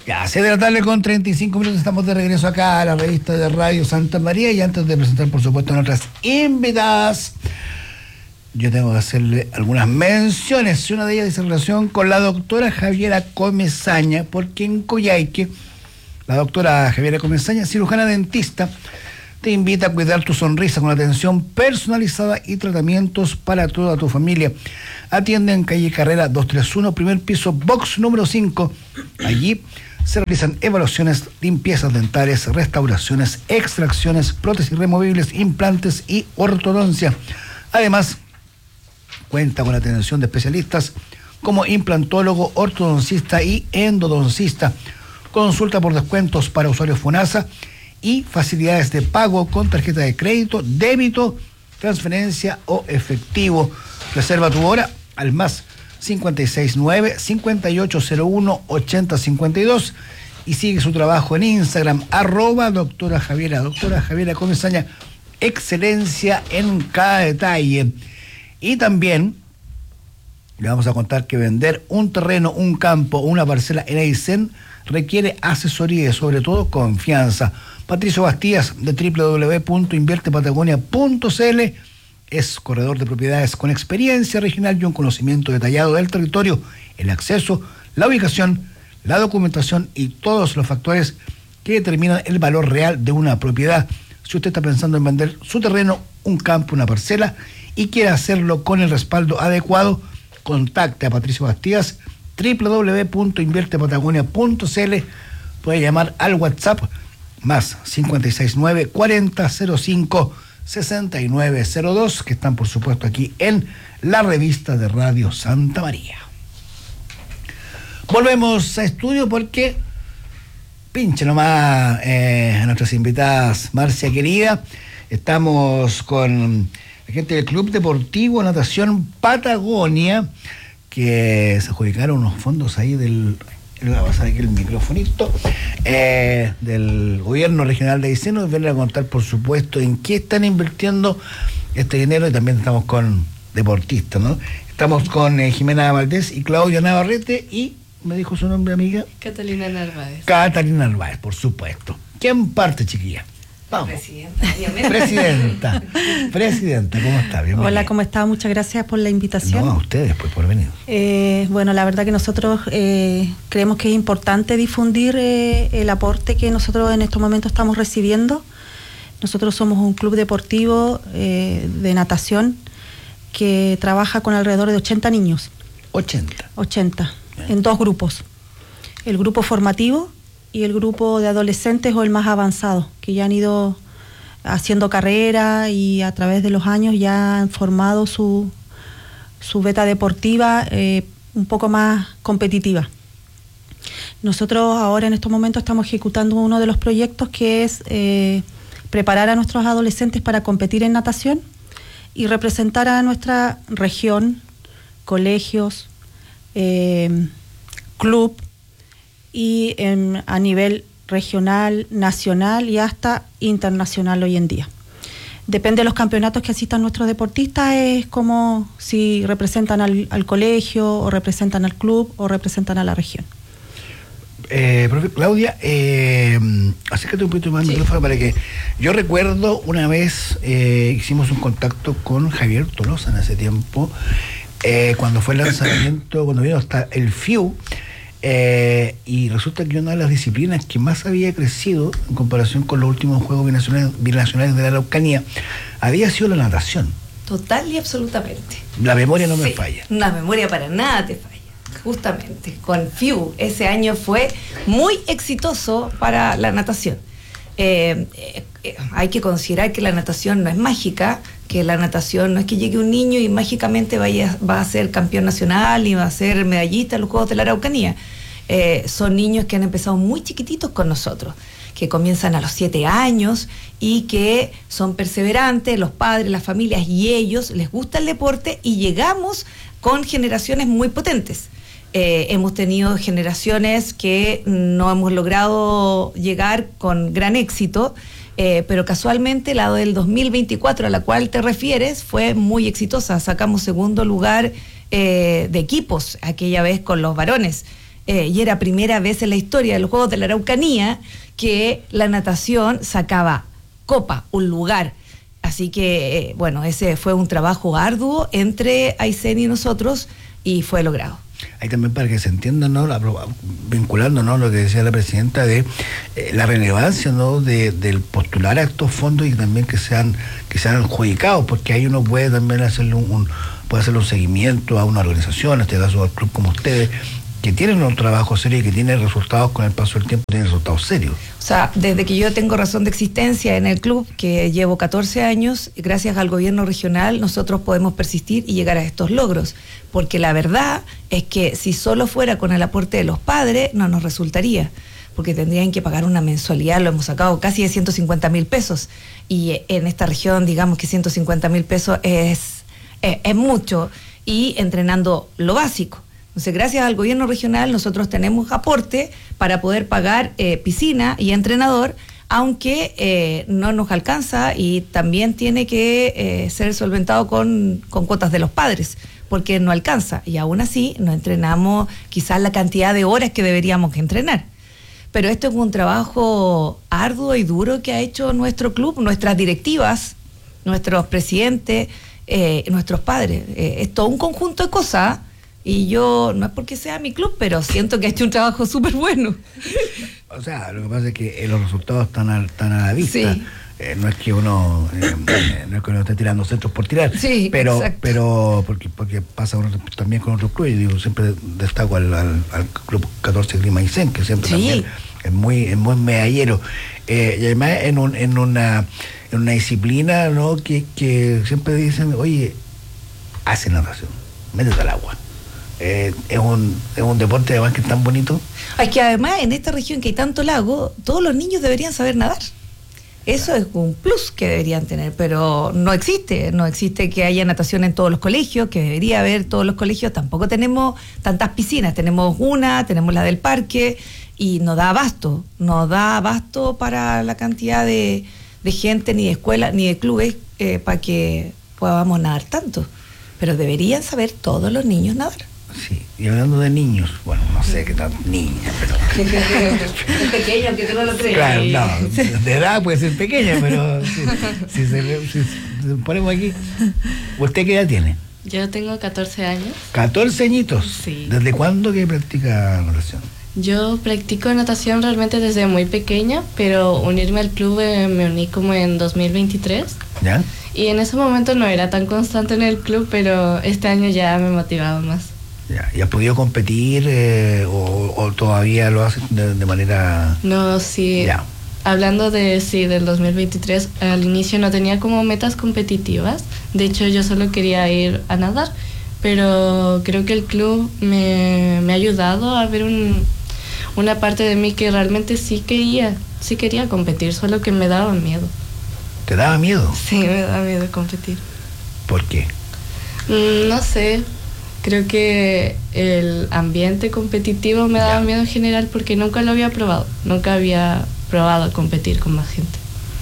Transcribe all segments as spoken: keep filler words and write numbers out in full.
Ya, seis de la tarde con treinta y cinco minutos, estamos de regreso acá a la revista de Radio Santa María, y antes de presentar, por supuesto, a nuestras invitadas, yo tengo que hacerle algunas menciones. Una de ellas dice relación con la doctora Javiera Comesaña, porque en Coyhaique, la doctora Javiera Comesaña, cirujana dentista, te invita a cuidar tu sonrisa con atención personalizada y tratamientos para toda tu familia. Atiende en calle Carrera doscientos treinta y uno, primer piso, box número cinco. Allí se realizan evaluaciones, limpiezas dentales, restauraciones, extracciones, prótesis removibles, implantes y ortodoncia. Además, cuenta con la atención de especialistas como implantólogo, ortodoncista y endodoncista. Consulta por descuentos para usuarios FONASA y facilidades de pago con tarjeta de crédito, débito, transferencia o efectivo. Reserva tu hora al más cincuenta y seis nueve, cincuenta y ocho cero uno, ochenta cincuenta y dos y sigue su trabajo en Instagram, arroba doctora Javiera, doctora Javiera Comesaña, excelencia en cada detalle. Y también le vamos a contar que vender un terreno, un campo, una parcela en Aysén requiere asesoría y sobre todo confianza. Patricio Bastías de doble u doble u doble u punto invierte patagonia punto c l es corredor de propiedades con experiencia regional y un conocimiento detallado del territorio, el acceso, la ubicación, la documentación y todos los factores que determinan el valor real de una propiedad. Si usted está pensando en vender su terreno, un campo, una parcela y quiere hacerlo con el respaldo adecuado, contacte a Patricio Bastías, doble u doble u doble u punto invierte patagonia punto c l. Puede llamar al WhatsApp más cincuenta y seis nueve, cuarenta cero cinco, sesenta y nueve cero dos, que están por supuesto aquí en la revista de Radio Santa María. Volvemos a estudio porque pinche nomás eh, a nuestras invitadas, Marcia querida. Estamos con la gente del Club Deportivo Natación Patagonia, que se adjudicaron unos fondos ahí del, voy a pasar aquí el microfonito, eh, del gobierno regional de Aysén. Nos vienen a contar, por supuesto, en qué están invirtiendo este dinero, y también estamos con deportistas, ¿no? Estamos con eh, Jimena Valdés y Claudia Navarrete, y me dijo su nombre, amiga. Catalina Narváez. Catalina Narváez, por supuesto. ¿Quién parte, chiquilla? Vamos. Presidenta. Presidenta. Presidenta, ¿cómo está? Bienvenida. Hola, ¿cómo está? Muchas gracias por la invitación. No, a ustedes, pues, por venir. Eh, bueno, la verdad que nosotros eh, creemos que es importante difundir eh, el aporte que nosotros en estos momentos estamos recibiendo. Nosotros somos un club deportivo eh, de natación que trabaja con alrededor de ochenta niños. ochenta. ochenta, en dos grupos. El grupo formativo y el grupo de adolescentes, o el más avanzado, que ya han ido haciendo carrera y a través de los años ya han formado su, su beta deportiva eh, un poco más competitiva. Nosotros ahora en estos momentos estamos ejecutando uno de los proyectos, que es eh, preparar a nuestros adolescentes para competir en natación y representar a nuestra región, colegios, eh, club, y en, a nivel regional, nacional y hasta internacional hoy en día. Depende de los campeonatos que asistan nuestros deportistas, es como si representan al, al colegio, o representan al club, o representan a la región. Eh, profe Claudia, eh, acércate un poquito más al Sí. micrófono para que... Yo recuerdo una vez eh, hicimos un contacto con Javier Tolosa en ese tiempo, eh, cuando fue el lanzamiento, cuando vino hasta el F I U, Eh, y resulta que una de las disciplinas que más había crecido en comparación con los últimos Juegos Binacionales, binacionales de la Araucanía había sido la natación. Total y absolutamente. La memoria no sí, me falla. La memoria para nada te falla. Justamente, con F I U, ese año fue muy exitoso para la natación. Eh, eh, hay que considerar que la natación no es mágica, que la natación no es que llegue un niño y mágicamente vaya, va a ser campeón nacional y va a ser medallista en los Juegos de la Araucanía. Eh, son niños que han empezado muy chiquititos con nosotros, que comienzan a los siete años y que son perseverantes, los padres, las familias y ellos les gusta el deporte, y llegamos con generaciones muy potentes. Eh, hemos tenido generaciones que no hemos logrado llegar con gran éxito, eh, pero casualmente la del dos mil veinticuatro a la cual te refieres fue muy exitosa. Sacamos segundo lugar eh, de equipos aquella vez con los varones. eh, y era primera vez en la historia de los Juegos de la Araucanía que la natación sacaba copa, un lugar. Así que, eh, bueno, ese fue un trabajo arduo entre Aysén y nosotros y fue logrado. Ahí también para que se entienda, ¿no? La, vinculando, ¿no?, lo que decía la presidenta de eh, la relevancia, ¿no?, de, del postular a estos fondos y también que sean que sean adjudicados, porque ahí uno puede también hacerle un, un puede hacerle un seguimiento a una organización, en este caso al club como ustedes, que tienen un trabajo serio y que tienen resultados con el paso del tiempo, tienen resultados serios. O sea, desde que yo tengo razón de existencia en el club, que llevo catorce años, gracias al gobierno regional, nosotros podemos persistir y llegar a estos logros. Porque la verdad es que si solo fuera con el aporte de los padres, no nos resultaría. Porque tendrían que pagar una mensualidad, lo hemos sacado casi de ciento cincuenta mil pesos. Y en esta región, digamos que ciento cincuenta mil pesos es, es, es mucho. Y entrenando lo básico. Entonces, gracias al gobierno regional, nosotros tenemos aporte para poder pagar eh, piscina y entrenador, aunque eh, no nos alcanza y también tiene que eh, ser solventado con, con cuotas de los padres, porque no alcanza. Y aún así, no entrenamos quizás la cantidad de horas que deberíamos entrenar. Pero esto es un trabajo arduo y duro que ha hecho nuestro club, nuestras directivas, nuestros presidentes, eh, nuestros padres. Eh, es todo un conjunto de cosas. Y yo, no es porque sea mi club, pero siento que ha hecho un trabajo súper bueno. O sea, lo que pasa es que eh, los resultados están a, están a la vista. Sí. Eh, no es que uno eh, no es que uno esté tirando centros por tirar, sí, pero exacto. pero porque porque pasa también con otros clubes. Yo digo, siempre destaco al, al, al club catorce Grima Aysén, que siempre sí. también es muy es muy medallero, eh, y además en un, en una en una disciplina, ¿no?, que, que siempre dicen, oye, hace natación, métete al agua. Eh, es un es un deporte además que es tan bonito. Es que además en esta región que hay tanto lago, todos los niños deberían saber nadar. Eso es un plus que deberían tener, pero no existe, no existe que haya natación en todos los colegios, que debería haber todos los colegios. Tampoco tenemos tantas piscinas, tenemos una, tenemos la del parque y no da abasto, no da abasto para la cantidad de, de gente, ni de escuelas, ni de clubes, eh, para que podamos nadar tanto. Pero deberían saber todos los niños nadar. Sí, y hablando de niños, bueno, no sé qué tal niña, pero... Es pequeño, aunque tú no lo creas. Claro, no, de edad puede ser pequeña, pero si, si, se, si, si ponemos aquí... ¿Usted qué edad tiene? Yo tengo catorce años. ¿catorce añitos? Sí. ¿Desde cuándo que practica natación? Yo practico natación realmente desde muy pequeña, pero unirme al club eh, me uní como en dos mil veintitrés. ¿Ya? Y en ese momento no era tan constante en el club, pero este año ya me motivaba más. Ya. ¿Y has podido competir eh, o, o todavía lo haces de, de manera...? No, sí. Ya. Hablando de sí del dos mil veintitrés, al inicio no tenía como metas competitivas. De hecho, yo solo quería ir a nadar, pero creo que el club me, me ha ayudado a ver un, una parte de mí que realmente sí quería, sí quería competir, solo que me daba miedo. ¿Te daba miedo? Sí, me da miedo competir. ¿Por qué? Mm, no sé, creo que el ambiente competitivo me daba Ya. miedo en general porque nunca lo había probado, nunca había probado competir con más gente.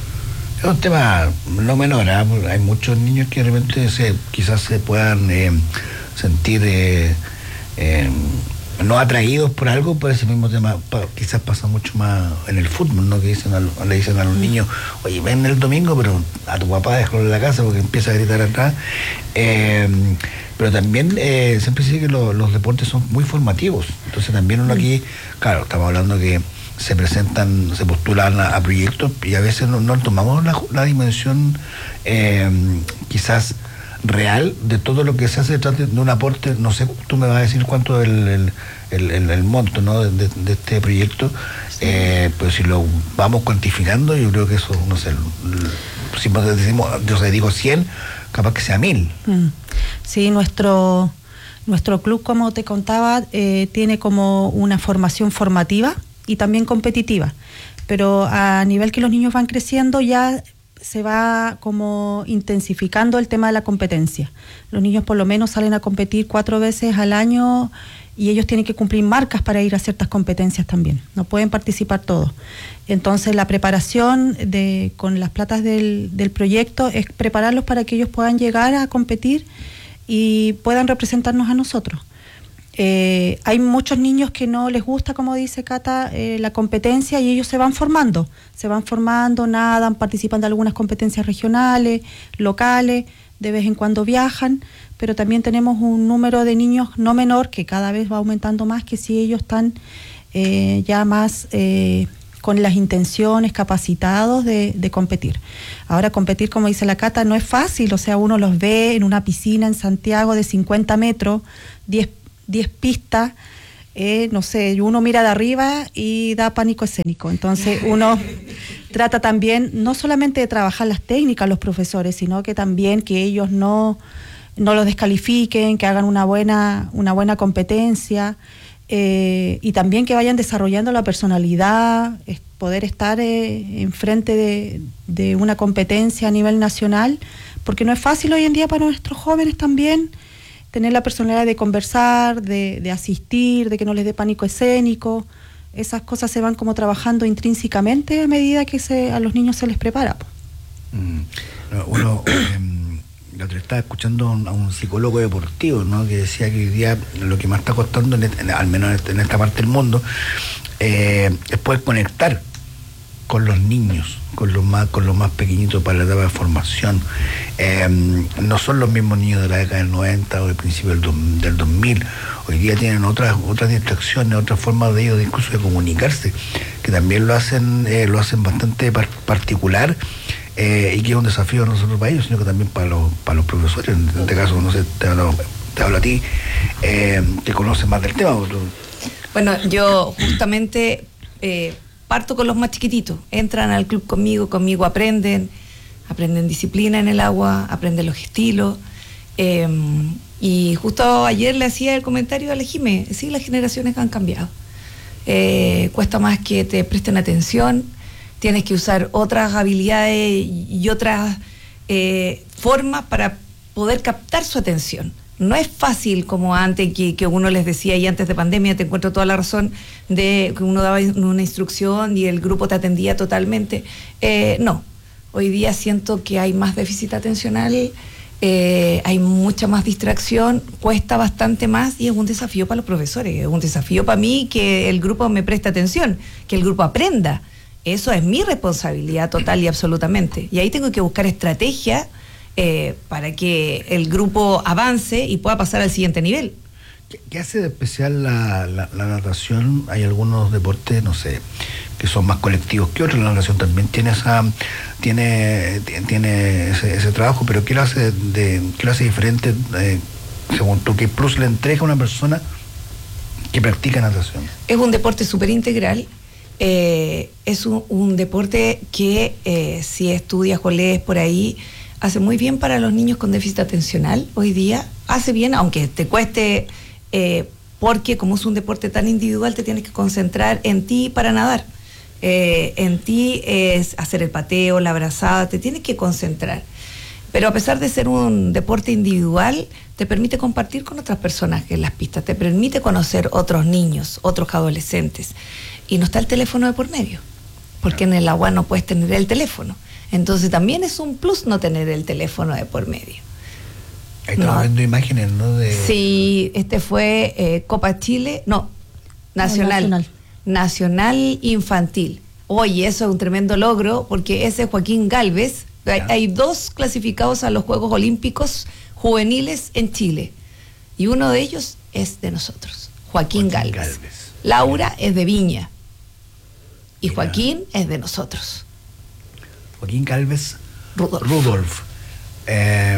Es un tema no menor, ¿eh? Hay muchos niños que de repente se, quizás se puedan eh, sentir eh, eh, no atraídos por algo, por ese mismo tema. Pa, quizás pasa mucho más en el fútbol, ¿no? Que dicen a, le dicen a los niños, oye, ven el domingo, pero a tu papá déjalo en la casa porque empieza a gritar atrás. Eh, pero también eh, siempre se dice que lo, los deportes son muy formativos. Entonces también uno aquí, claro, estamos hablando que se presentan, se postulan a, a proyectos y a veces no, no tomamos la, la dimensión eh, quizás real de todo lo que se hace detrás de, de un aporte. No sé, tú me vas a decir cuánto es el, el, el, el, el monto, ¿no?, de, de, de este proyecto, sí. eh, pero si lo vamos cuantificando, yo creo que eso, no sé, si decimos, yo sé, digo cien, capaz que sea mil. Mm. Sí, nuestro, nuestro club, como te contaba, eh, tiene como una formación formativa y también competitiva, pero a nivel que los niños van creciendo ya se va como intensificando el tema de la competencia. Los niños por lo menos salen a competir cuatro veces al año y ellos tienen que cumplir marcas para ir a ciertas competencias también, no pueden participar todos. Entonces la preparación de, con las platas del, del proyecto es prepararlos para que ellos puedan llegar a competir y puedan representarnos a nosotros. Eh, hay muchos niños que no les gusta, como dice Cata, eh, la competencia, y ellos se van formando, se van formando, nadan, participan de algunas competencias regionales, locales, de vez en cuando viajan, pero también tenemos un número de niños no menor, que cada vez va aumentando más, que sí ellos están eh, ya más eh, con las intenciones, capacitados de, de competir. Ahora, competir, como dice la Cata, no es fácil, o sea, uno los ve en una piscina en Santiago de cincuenta metros, diez pistas, eh, no sé, uno mira de arriba y da pánico escénico. Entonces uno trata también no solamente de trabajar las técnicas los profesores, sino que también que ellos no, no los descalifiquen, que hagan una buena, una buena competencia, eh, y también que vayan desarrollando la personalidad, es poder estar eh, enfrente de, de una competencia a nivel nacional, porque no es fácil hoy en día para nuestros jóvenes también tener la personalidad de conversar, de, de asistir, de que no les dé pánico escénico. Esas cosas se van como trabajando intrínsecamente a medida que se, a los niños se les prepara. Mm. Uno, eh, la otra estaba escuchando a un, a un psicólogo deportivo, ¿no?, que decía que hoy día lo que más está costando, en, en, al menos en esta parte del mundo, eh, es poder conectar con los niños, con los más con los más pequeñitos para la etapa de formación. Eh, no son los mismos niños de la década del noventa o del principio del, do, del dos mil. Hoy día tienen otras otras distracciones, otras formas de ellos de incluso de comunicarse, que también lo hacen eh, lo hacen bastante par particular, eh, y que es un desafío no solo para ellos, sino que también para los para los profesores. En este caso, no sé, te hablo, te hablo a ti, eh, que conoces más del tema. Bueno, yo justamente eh, parto con los más chiquititos, entran al club conmigo, conmigo aprenden, aprenden disciplina en el agua, aprenden los estilos, eh, y justo ayer le hacía el comentario a la Jimé, sí, las generaciones han cambiado, eh, cuesta más que te presten atención, tienes que usar otras habilidades y otras eh, formas para poder captar su atención. No es fácil como antes, que, que uno les decía, y antes de pandemia, te encuentro toda la razón, de que uno daba una instrucción y el grupo te atendía totalmente. Eh, no, hoy día siento que hay más déficit atencional, eh, hay mucha más distracción, cuesta bastante más, y es un desafío para los profesores, es un desafío para mí que el grupo me preste atención, que el grupo aprenda. Eso es mi responsabilidad total y absolutamente. Y ahí tengo que buscar estrategias Eh, para que el grupo avance y pueda pasar al siguiente nivel. ¿Qué, qué hace de especial la, la, la natación? Hay algunos deportes, no sé, que son más colectivos que otros. La natación también tiene esa tiene tiene ese, ese trabajo, pero ¿qué lo hace de qué lo hace diferente, eh, según tú? ¿Qué plus le entrega a una persona que practica natación? Es un deporte súper integral. Eh, es un, un deporte que eh, si estudias o lees por ahí, hace muy bien para los niños con déficit atencional hoy día, hace bien, aunque te cueste, eh, porque como es un deporte tan individual, te tienes que concentrar en ti para nadar, eh, en ti es hacer el pateo, la brazada, te tienes que concentrar. Pero a pesar de ser un deporte individual, te permite compartir con otras personas en las pistas, te permite conocer otros niños, otros adolescentes, y no está el teléfono de por medio, porque en el agua no puedes tener el teléfono. Entonces también es un plus no tener el teléfono de por medio. Ahí estamos no. viendo imágenes, ¿no? De... Sí, este fue eh, Copa Chile, no, Nacional, no, Nacional, Nacional Infantil. Oye, eso es un tremendo logro, porque ese es Joaquín Gálvez. Hay, hay dos clasificados a los Juegos Olímpicos juveniles en Chile, y uno de ellos es de nosotros, Joaquín, Joaquín Gálvez. Gálvez. Laura es de Viña, y Mira. Joaquín es de nosotros. Joaquín Gálvez Rudolf, Rudolf eh,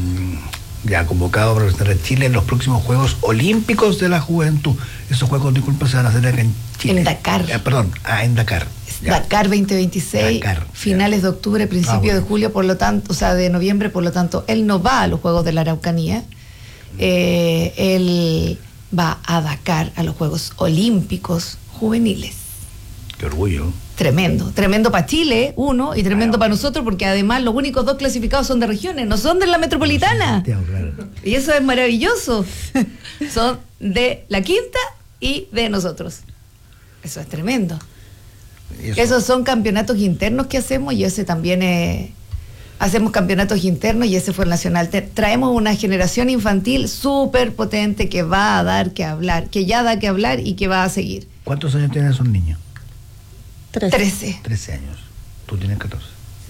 ya convocado para representar a Chile en los próximos Juegos Olímpicos de la Juventud. Esos Juegos, disculpa, se van a hacer acá en Chile. En Dakar. Eh, perdón, ah, en Dakar. Ya. Dakar veinte veintiséis, Dakar, finales ya. de octubre, principio ah, bueno. de julio, por lo tanto, o sea, de noviembre, por lo tanto, él no va a los Juegos de la Araucanía, eh, él va a Dakar, a los Juegos Olímpicos Juveniles. Qué orgullo. Tremendo, tremendo para Chile, uno, y tremendo claro. para nosotros, porque además los únicos dos clasificados son de regiones, no son de la metropolitana. Santiago, claro. Y eso es maravilloso. Son de la quinta y de nosotros. Eso es tremendo. Eso. Esos son campeonatos internos que hacemos, y ese también es, hacemos campeonatos internos y ese fue el nacional. Te, traemos una generación infantil súper potente que va a dar que hablar, que ya da que hablar y que va a seguir. ¿Cuántos años tienen esos niños? Trece. Trece. Trece años. Tú tienes catorce.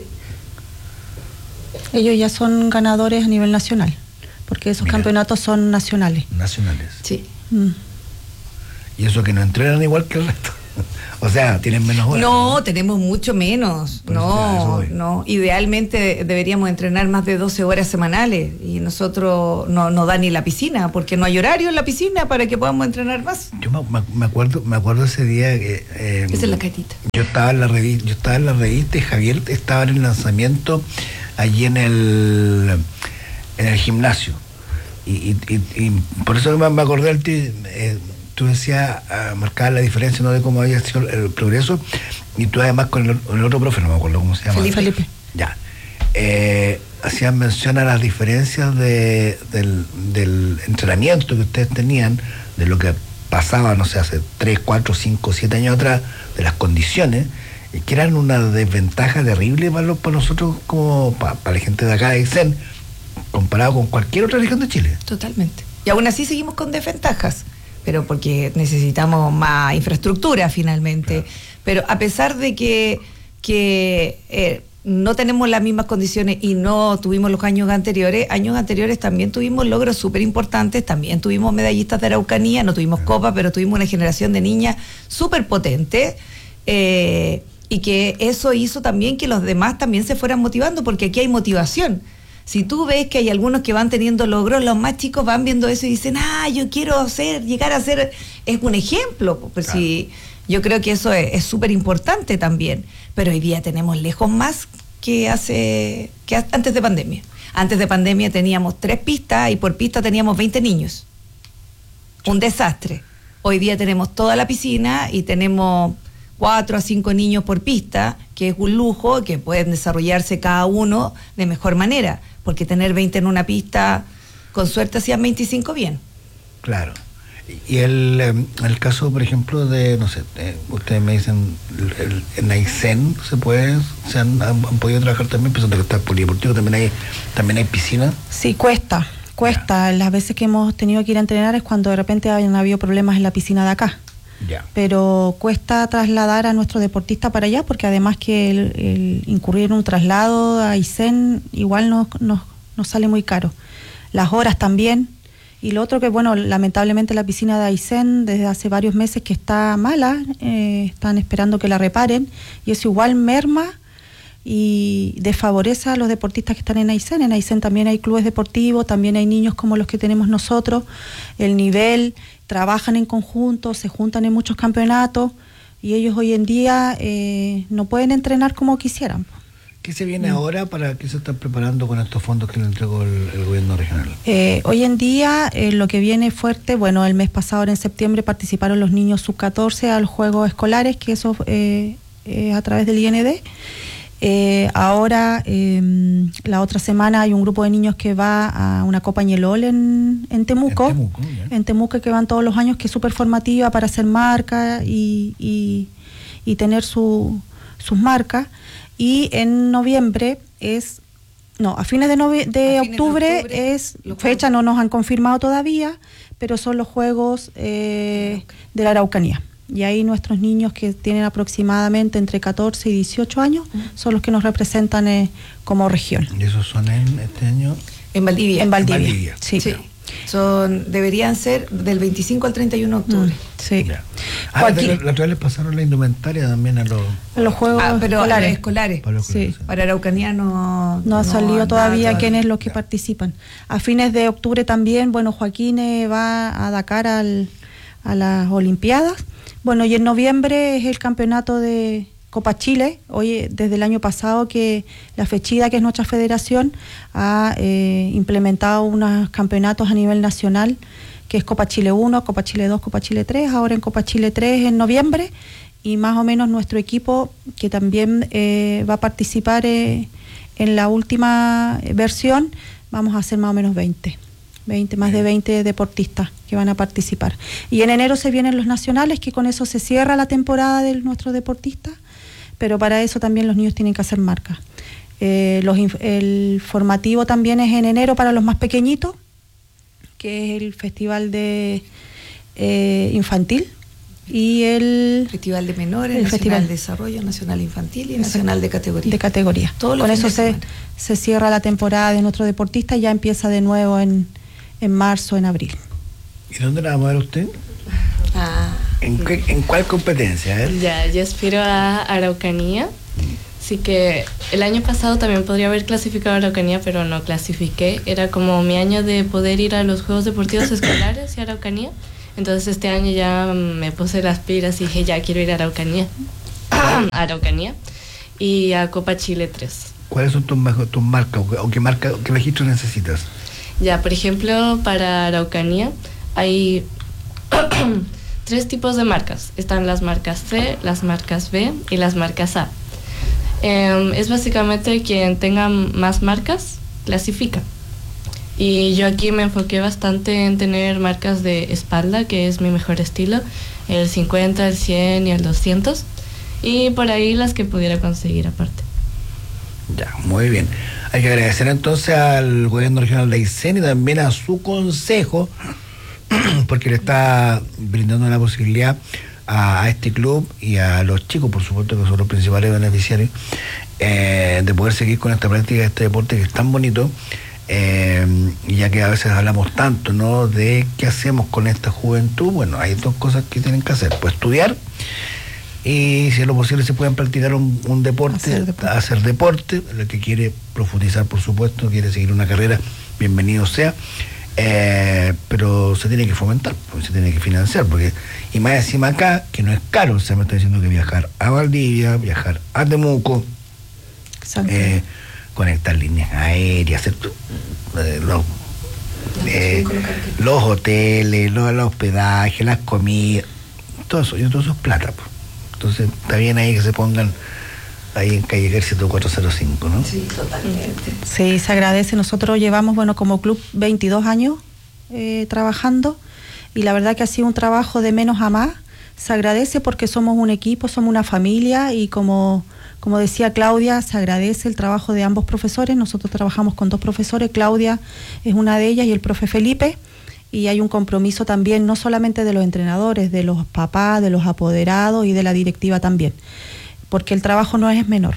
Ellos ya son ganadores a nivel nacional, porque esos Mira. campeonatos son nacionales. Nacionales. Sí. Mm. Y eso que no entrenan igual que el resto. O sea, tienen menos horas. No, tenemos mucho menos. Por eso, a eso No, voy. no. Idealmente deberíamos entrenar más de doce horas semanales y nosotros no nos da ni la piscina porque no hay horario en la piscina para que podamos entrenar más. Yo me, me acuerdo, me acuerdo ese día que eh, Esa es la catita. yo estaba en la revista, yo estaba en la revista y Javier estaba en el lanzamiento allí en el en el gimnasio. Y, y, y, y por eso me, me acordé del tío, eh, tú decías, uh, marcaba la diferencia, ¿no?, de cómo había sido el, el progreso, y tú además con el, el otro profe, no me acuerdo cómo se llama. Felipe. Felipe. Ya. Eh, hacían mención a las diferencias de, del, del entrenamiento que ustedes tenían, de lo que pasaba, no sé, hace tres, cuatro, cinco, siete años atrás, de las condiciones, y que eran una desventaja terrible para, los, para nosotros, como para, para la gente de acá de Aysén, comparado con cualquier otra región de Chile. Totalmente. Y aún así seguimos con desventajas, pero porque necesitamos más infraestructura finalmente. Claro. Pero a pesar de que, que eh, no tenemos las mismas condiciones y no tuvimos los años anteriores, años anteriores también tuvimos logros súper importantes, también tuvimos medallistas de Araucanía, no tuvimos copa, pero tuvimos una generación de niñas súper potente, eh, y que eso hizo también que los demás también se fueran motivando, porque aquí hay motivación. Si tú ves que hay algunos que van teniendo logros, los más chicos van viendo eso y dicen, ah, yo quiero hacer, llegar a ser, es un ejemplo. Pues claro. Sí, yo creo que eso es súper importante también. Pero hoy día tenemos lejos más que hace que antes de pandemia. Antes de pandemia teníamos tres pistas y por pista teníamos veinte niños. Un desastre. Hoy día tenemos toda la piscina y tenemos cuatro a cinco niños por pista, que es un lujo, que pueden desarrollarse cada uno de mejor manera. Porque tener veinte en una pista, con suerte hacían veinticinco bien. Claro. Y el, el caso, por ejemplo, de, no sé, eh, ustedes me dicen, el, en Aysén se puede, se han, han, han podido trabajar también, pensando que está el polideportivo, también hay, también hay piscina. Sí, cuesta, cuesta. Ya. Las veces que hemos tenido que ir a entrenar es cuando de repente hayan habido problemas en la piscina de acá. Ya. Pero cuesta trasladar a nuestro deportista para allá, porque además que el, el incurrir en un traslado a Aysén igual nos, nos, nos sale muy caro. Las horas también. Y lo otro que, bueno, lamentablemente la piscina de Aysén desde hace varios meses que está mala, eh, están esperando que la reparen, y eso igual merma y desfavorece a los deportistas que están en Aysén. En Aysén también hay clubes deportivos, también hay niños como los que tenemos nosotros, el nivel, trabajan en conjunto, se juntan en muchos campeonatos, y ellos hoy en día eh, no pueden entrenar como quisieran. ¿Qué se viene mm. ahora? ¿Para qué se están preparando con estos fondos que le entregó el, el gobierno regional? Eh, hoy en día eh, lo que viene fuerte, bueno, el mes pasado en septiembre participaron los niños sub catorce a los Juegos Escolares, que eso eh, eh, a través del I N D. Eh, ahora, eh, la otra semana hay un grupo de niños que va a una Copa Ñelol en, en Temuco, en Temuco, en Temuco, que van todos los años, que es súper formativa para hacer marca y, y, y tener su, sus marcas. Y en noviembre es, no, a fines de, novie, de, fines octubre, de octubre es, fecha no nos han confirmado todavía, pero son los Juegos eh, de la Araucanía. Y ahí nuestros niños, que tienen aproximadamente entre catorce y dieciocho años, uh-huh. son los que nos representan eh, como región. ¿Y esos son en este año? En Valdivia. En Valdivia, en Valdivia. sí. sí. Son, deberían ser del veinticinco al treinta y uno de octubre. Mm, sí. Ya. Ah, Joaquín, la otra vez les pasaron la indumentaria también a los, a los Juegos ah, pero escolares. A los escolares. Para, los sí. Para Araucanía no... No ha salido no, todavía nada, quiénes los que ya. participan. A fines de octubre también, bueno, Joaquín eh, va a Dakar al, a las Olimpiadas. Bueno, y en noviembre es el campeonato de Copa Chile. Hoy, desde el año pasado, que la FECHIDA, que es nuestra federación, ha eh, implementado unos campeonatos a nivel nacional, que es Copa Chile uno, Copa Chile dos, Copa Chile tres, ahora en Copa Chile tres en noviembre, y más o menos nuestro equipo, que también eh, va a participar eh, en la última versión, vamos a hacer más o menos veinte, veinte, más de veinte deportistas que van a participar. Y en enero se vienen los nacionales, que con eso se cierra la temporada de nuestros deportistas, pero para eso también los niños tienen que hacer marcas. Eh, los, el formativo también es en enero para los más pequeñitos, que es el festival de eh, infantil, y el Festival de Menores, el Nacional festival de Desarrollo, Nacional Infantil y Nacional de Categoría. de categoría. Todos los Con fines eso de se, semana. se cierra la temporada de nuestro deportista y ya empieza de nuevo en, en marzo, en abril. ¿Y dónde la va a ver usted? Ah, ¿En, qué- en cuál competencia? eh? Ya, yo aspiro a Araucanía. Así que el año pasado también podría haber clasificado a Araucanía, pero no clasifiqué. Era como mi año de poder ir a los Juegos Deportivos Escolares y Araucanía. Entonces este año ya me puse las pilas y dije, ya quiero ir a Araucanía. a Araucanía. Y a Copa Chile tres. ¿Cuáles son tus, mejo- tus marcas o qué, o qué marca, o qué registro necesitas? Ya, por ejemplo, para Araucanía hay tres tipos de marcas. Están las marcas C, las marcas B y las marcas A. Eh, es básicamente quien tenga más marcas, clasifica. Y yo aquí me enfoqué bastante en tener marcas de espalda, que es mi mejor estilo, el cincuenta, el cien y el doscientos. Y por ahí las que pudiera conseguir aparte. Ya, muy bien. Hay que agradecer entonces al gobierno regional de Aysén y también a su consejo, porque le está brindando la posibilidad a, a este club y a los chicos, por supuesto, que son los principales beneficiarios, eh, de poder seguir con esta práctica de este deporte que es tan bonito. Eh, y ya que a veces hablamos tanto, ¿no?, de qué hacemos con esta juventud. Bueno, hay dos cosas que tienen que hacer: pues estudiar, y si es lo posible se pueden practicar un, un deporte, Hacer deporte. hacer deporte. El que quiere profundizar, por supuesto, quiere seguir una carrera, bienvenido sea. Eh, pero se tiene que fomentar, pues, se tiene que financiar, porque, y más encima acá, que no es caro, o sea, me está diciendo que viajar a Valdivia, viajar a Temuco, Exacto. eh, conectar líneas aéreas, hacer tu- eh, los, eh, los hoteles, los, los hospedajes, las comidas, todo eso, y todo eso es plata, pues. Entonces está bien ahí que se pongan ahí en calle Ejército cuatrocientos cinco, ¿no? sí, totalmente. Sí, se agradece. Nosotros llevamos, bueno, como club veintidós años eh, trabajando, y la verdad que ha sido un trabajo de menos a más. Se agradece porque somos un equipo, somos una familia, y como, como decía Claudia, se agradece el trabajo de ambos profesores. Nosotros trabajamos con dos profesores, Claudia es una de ellas y el profe Felipe, y hay un compromiso también no solamente de los entrenadores, de los papás, de los apoderados y de la directiva también, porque el trabajo no es menor.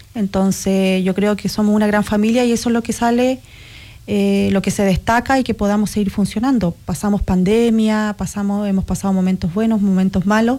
Entonces yo creo que somos una gran familia y eso es lo que sale, eh, lo que se destaca, y que podamos seguir funcionando. Pasamos pandemia, pasamos, hemos pasado momentos buenos, momentos malos,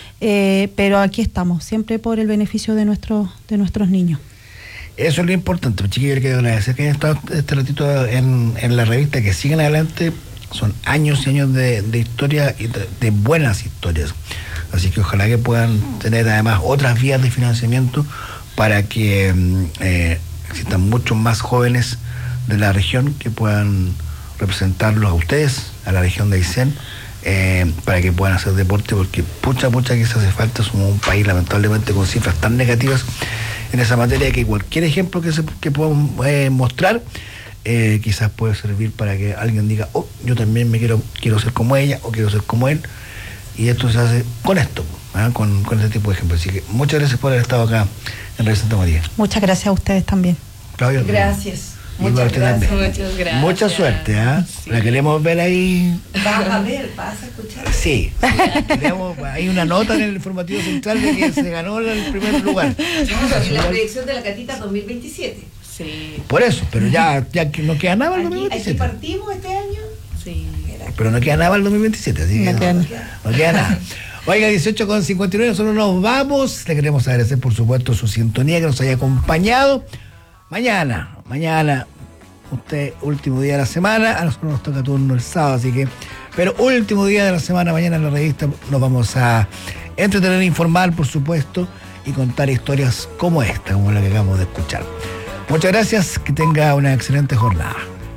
eh, pero aquí estamos, siempre por el beneficio de, nuestros de nuestros niños. Eso es lo importante, chiquillos. Quiero agradecer que hayan estado este ratito en, en la revista, que sigan adelante. Son años y años de, de historia y de, de buenas historias. Así que ojalá que puedan tener además otras vías de financiamiento para que eh, existan muchos más jóvenes de la región que puedan representarlos a ustedes, a la región de Aysén, eh, para que puedan hacer deporte, porque pucha, pucha que se hace falta. Somos un país lamentablemente con cifras tan negativas en esa materia, que cualquier ejemplo que, se, que podamos eh, mostrar eh, quizás puede servir para que alguien diga, oh, yo también me quiero quiero ser como ella o quiero ser como él. Y esto se hace con esto, ¿eh? con, con este tipo de ejemplos. Así que muchas gracias por haber estado acá en Radio Santa María. Muchas gracias a ustedes también. Claudio, Gracias. igual Muchas usted gracias. también. Muchas gracias. Mucha suerte, ¿ah? Sí. La queremos ver ahí. Vas a ver, vas a escuchar. Sí, sí. Queremos- hay una nota en el informativo central de que se ganó el primer lugar. En la proyección de la Catita dos mil veintisiete. Sí, Por eso, pero ya, ya que no queda nada el Aquí, aquí dos mil veintisiete. partimos este año. sí. Pero no queda nada el dos mil veintisiete, así que No queda no, nada. no queda nada. Oiga, dieciocho con cincuenta y nueve, nosotros nos vamos. Le queremos agradecer, por supuesto, su sintonía, que nos haya acompañado. Mañana, mañana, usted, último día de la semana. A nosotros nos toca turno el sábado, así que, pero último día de la semana, mañana en la revista nos vamos a entretener, informar, por supuesto, y contar historias como esta, como la que acabamos de escuchar. Muchas gracias, que tenga una excelente jornada.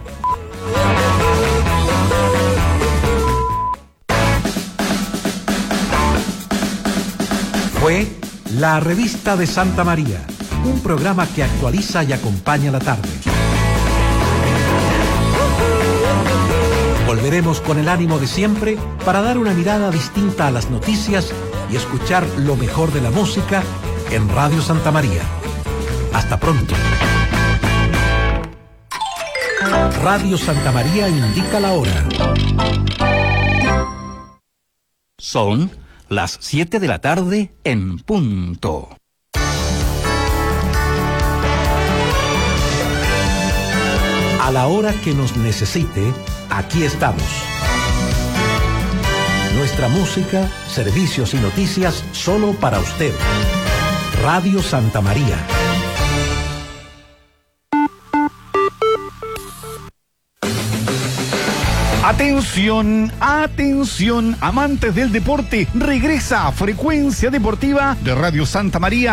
Fue La Revista de Santa María, un programa que actualiza y acompaña la tarde. Volveremos con el ánimo de siempre para dar una mirada distinta a las noticias y escuchar lo mejor de la música en Radio Santa María. Hasta pronto. Radio Santa María indica la hora. Son las siete de la tarde en punto. A la hora que nos necesite, aquí estamos. Nuestra música, servicios y noticias solo para usted. Radio Santa María. Atención, atención, amantes del deporte, regresa a Frecuencia Deportiva de Radio Santa María